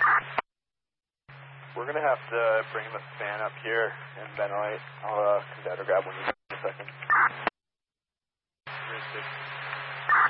We're going to have to bring the fan up here and ventilate. I'll come down to grab one in a second.